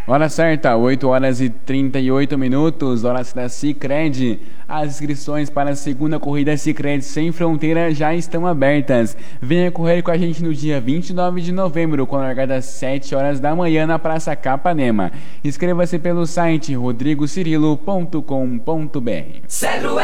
Hora certa, 8 horas e 38 minutos, hora da Sicredi. As inscrições para a segunda corrida Sicredi Sem Fronteira já estão abertas. Venha correr com a gente no dia 29 de novembro, com a largada às 7 horas da manhã na Praça Capanema. Inscreva-se pelo site rodrigocirilo.com.br.